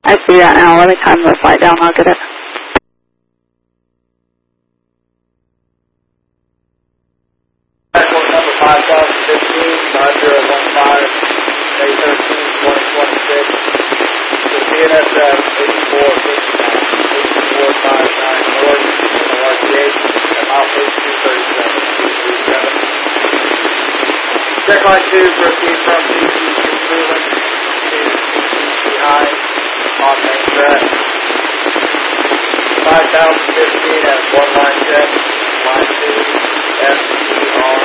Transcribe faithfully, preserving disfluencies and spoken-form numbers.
I see that now. Let me time the flight down. I'll get it. Airport number five thousand fifteen, nine zero one five, May thirteenth, twenty twenty-six, to D N S F eighty-four fifty-nine, eighty-four fifty-nine North, N O R T H, at Outpost two thirty-seven, two three seven. Checkline two, proceed from P C C Cleveland to P C C High on main track. five thousand fifteen at one line check.